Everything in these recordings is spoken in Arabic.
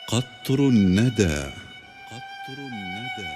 قطر الندى. قطر الندى.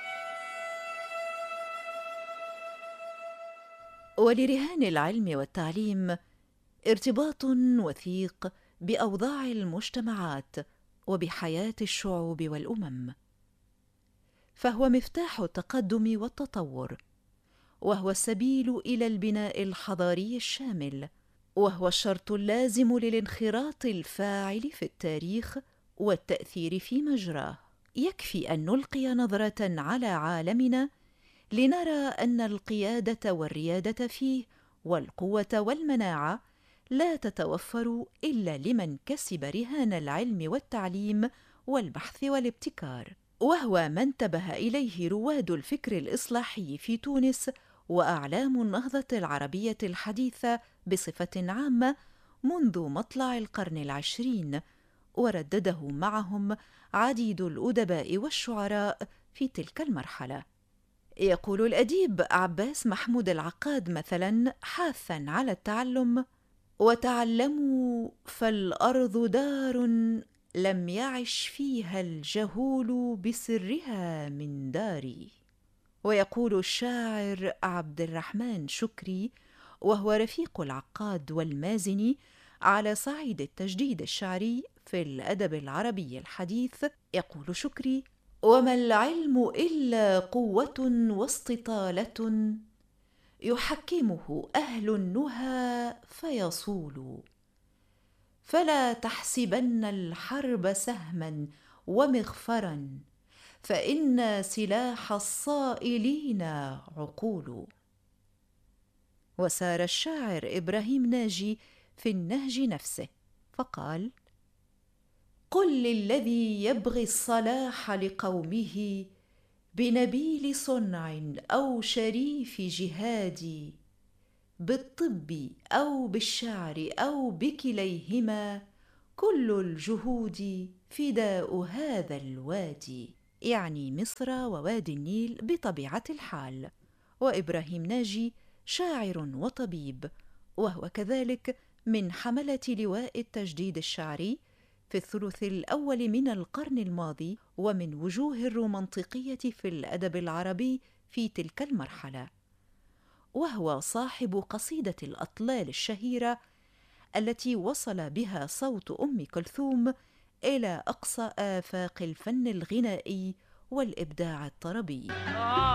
ولرهان العلم والتعليم ارتباط وثيق بأوضاع المجتمعات وبحياة الشعوب والأمم، فهو مفتاح التقدم والتطور، وهو السبيل إلى البناء الحضاري الشامل، وهو الشرط اللازم للانخراط الفاعل في التاريخ والتأثير في مجراه. يكفي أن نلقي نظرة على عالمنا لنرى أن القيادة والريادة فيه والقوة والمناعة لا تتوفر إلا لمن كسب رهان العلم والتعليم والبحث والابتكار، وهو ما انتبه إليه رواد الفكر الإصلاحي في تونس وأعلام النهضة العربية الحديثة بصفة عامة منذ مطلع القرن العشرين، وردده معهم عديد الأدباء والشعراء في تلك المرحلة. يقول الأديب عباس محمود العقاد مثلا حاثا على التعلم: وتعلموا فالأرض دار لم يعش فيها الجهول بسرها من داري. ويقول الشاعر عبد الرحمن شكري، وهو رفيق العقاد والمازني على صعيد التجديد الشعري في الأدب العربي الحديث، يقول شكري: وما العلم إلا قوة واستطالة يحكمه أهل النهى فيصول، فلا تحسبن الحرب سهما ومغفرا فإن سلاح الصائلين عقول. وسار الشاعر إبراهيم ناجي في النهج نفسه فقال: قل للذي يبغي الصلاح لقومه بنبيل صنع أو شريف جهاد، بالطب أو بالشعر أو بكليهما، كل الجهود فداء هذا الوادي، يعني مصر ووادي النيل بطبيعة الحال. وإبراهيم ناجي شاعر وطبيب، وهو كذلك من حملة لواء التجديد الشعري في الثلث الأول من القرن الماضي، ومن وجوه الرومانطيقية في الأدب العربي في تلك المرحلة، وهو صاحب قصيدة الأطلال الشهيرة التي وصل بها صوت أم كلثوم إلى أقصى آفاق الفن الغنائي والإبداع الطربي.